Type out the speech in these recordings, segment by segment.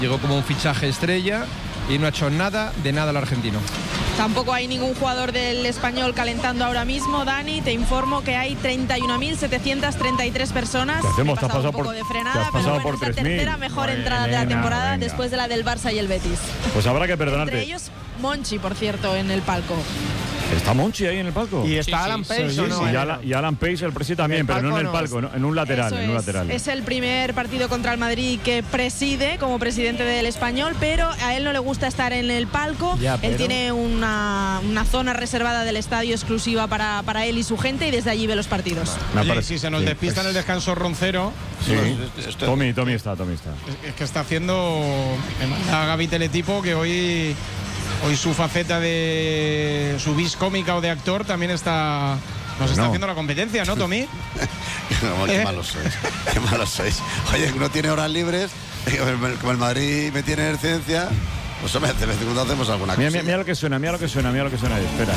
Llegó como un fichaje estrella y no ha hecho nada de nada el argentino. Tampoco hay ningún jugador del Español calentando ahora mismo, Dani. Te informo que hay 31.733 personas. ¿Qué hacemos? He pasado un poco de frenada, pero bueno, es la tercera mejor entrada de la temporada después de la del Barça y el Betis. Pues habrá que perdonarte. Entre ellos, Monchi, por cierto, en el palco. ¿Está Monchi ahí en el palco? Y está Alan Pace, ¿o no? Y Alan Pace, el presi también, pero no en el palco, en un lateral. Eso en un lateral. Es el primer partido contra el Madrid que preside como presidente del Español, pero a él no le gusta estar en el palco. Él tiene una zona reservada del estadio exclusiva para él y su gente, y desde allí ve los partidos. Oye, si se nos despista en el descanso Roncero. Sí, Tommy está. Es que está haciendo a Gaby Teletipo, que hoy su faceta de su vis cómica o de actor también está haciendo la competencia, ¿no, Tommy? Qué malos sois. Oye, uno tiene horas libres, como el Madrid me tiene licencia, pues hombre, de vez en cuando hacemos alguna cosa. Mira lo que suena, espera.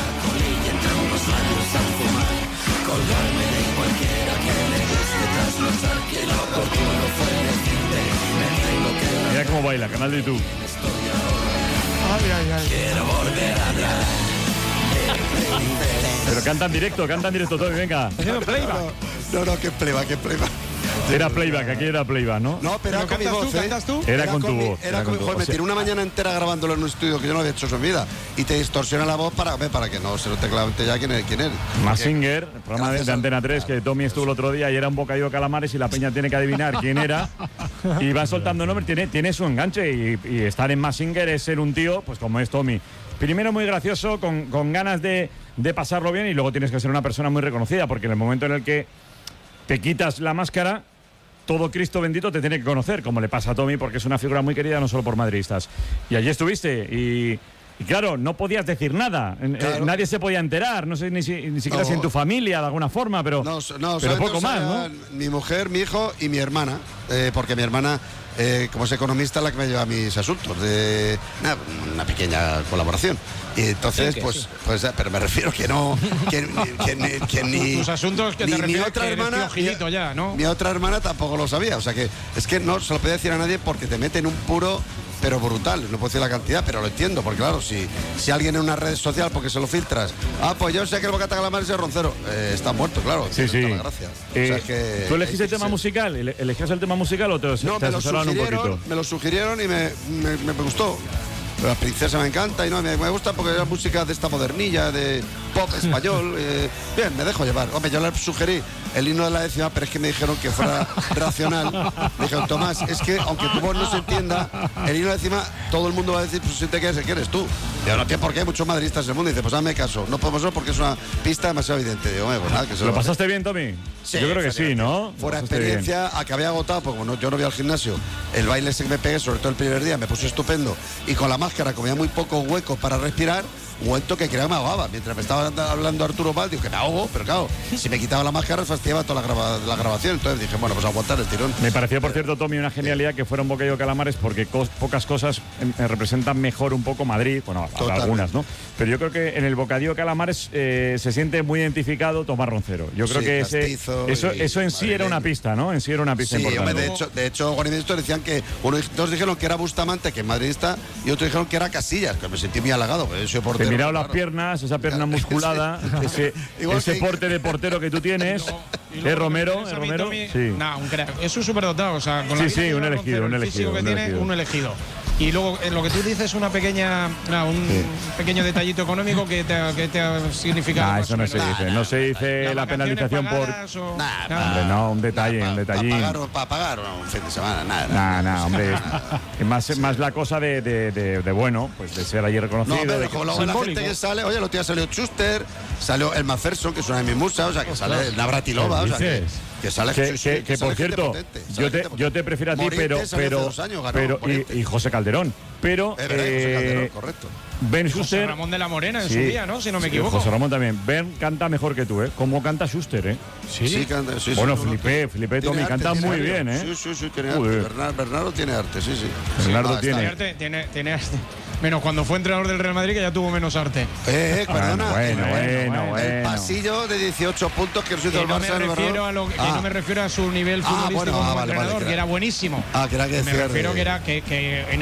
Mira cómo baila, canal de YouTube. Quiero volver a hablar. Pero canta en directo, Tommy, venga. Haciendo playback. No, qué playback. Era playback, aquí era playback, ¿no? No, pero era con mi voz, ¿Cantas tú? Era con tu voz. Joder, me tiré una mañana entera grabándolo en un estudio que yo no había hecho en mi vida. Y te distorsiona la voz para que no se note claramente ya quién es. Mazinger, el programa de Antena 3, que Tommy estuvo el otro día y era un bocadillo de calamares y la peña tiene que adivinar quién era. Y va soltando nombres, tiene su enganche. Y estar en Mazinger es ser un tío, pues como es Tommy. Primero muy gracioso, con ganas de pasarlo bien, y luego tienes que ser una persona muy reconocida, porque en el momento en el que te quitas la máscara, todo Cristo bendito te tiene que conocer, como le pasa a Tommy, porque es una figura muy querida no solo por madridistas. Y allí estuviste y claro, no podías decir nada, nadie se podía enterar, no sé ni siquiera si en tu familia de alguna forma, pero poco más, ¿no? Mi mujer, mi hijo y mi hermana, porque mi hermana, como es economista, la que me lleva mis asuntos, de una pequeña colaboración. Y entonces, pero me refiero que no, que ni tus asuntos, que te mi otra hermana, ya, ¿no? Mi otra hermana tampoco lo sabía, o sea que es que no se lo podía decir a nadie porque te mete en un puro, pero brutal. No puedo decir la cantidad, pero lo entiendo, porque claro, si alguien en una red social, porque se lo filtras, pues yo sé que el bocata calamares es Roncero, está muerto, claro. Sí. Gracias. O sea, que ¿tú elegiste el tema musical? ¿Elegías el tema musical o te asesoraron un poquito? Me lo sugirieron y me gustó. La princesa me encanta y me gusta porque es música de esta modernilla, de pop español. Bien, me dejo llevar. Hombre, yo le sugerí el himno de la décima, pero es que me dijeron que fuera racional. Me dijeron, Tomás, es que aunque tu voz no se entienda, el himno de la décima, todo el mundo va a decir, pues si te quieres, que eres tú. Y ahora, ¿qué? Porque hay muchos madridistas en el mundo. Y dice, pues hazme caso, no podemos ver porque es una pista demasiado evidente. Digo, pues nada, que se ¿Lo pasaste bien, Tommy? Sí, yo creo que sí, ¿no? Fuera experiencia, acabé agotado, porque como yo no voy al gimnasio, el baile ese que me pegué, sobre todo el primer día, me puse estupendo. Y con la máscara, como había muy poco hueco para respirar, vuelto que creo que me ahogaba. Mientras me estaba hablando Arturo Val, digo que me ahogo, pero claro, si me quitaba la máscara fastidiaba toda la grabación. Entonces dije, bueno, pues aguantar el tirón. Me pareció, por cierto, Tommy, una genialidad que fuera un bocadillo de calamares, porque pocas cosas representan mejor un poco Madrid, bueno, algunas, ¿no? Pero yo creo que en el bocadillo de calamares se siente muy identificado Tomás Roncero. Yo creo que eso en sí era una pista, ¿no? En sí era una pista importante. Hombre, de hecho, Juan y Ministro decían que dos dijeron que era Bustamante, que es madridista, y otros dijeron que era Casillas, que me sentí muy halagado, porque yo soy portero. Te he mirado las piernas, esa pierna musculada, ese porte de portero que tú tienes. Romero? Sí. Un crack. Es un superdotado, o sea, con un elegido. Un elegido. Y luego, en lo que tú dices, un pequeño detallito económico que te ha significado. Eso no se dice. No se dice la penalización por. Hombre, no, un detallín. Para pagar un fin de semana, nada, hombre. Es más la cosa de bueno, pues de ser allí reconocido. No, pero como luego la gente que sale, oye, el otro día salió Schuster, salió el Macpherson, que es una de mis musas, o sea, que sale el Navratilova, o sea, que sale que por cierto, yo te prefiero a ti, pero y José Calderón, pero José Calderón, correcto. Ben Schuster, José Ramón de la Morena en su día, ¿no? Si no me equivoco. José Ramón también. Ben canta mejor que tú, ¿eh? Como canta Schuster, ¿eh? Sí, canta. Sí, bueno, Felipe Tommy canta muy bien, ¿eh? Sí, tiene arte. Bernardo tiene arte, sí. Bernardo tiene arte. Tiene arte. Menos cuando fue entrenador del Real Madrid, que ya tuvo menos arte. Perdona. Bueno. El pasillo de 18 puntos que nos hizo el Barça. No me refiero a su nivel futbolístico como entrenador, que era buenísimo. Que era que me refiero que era que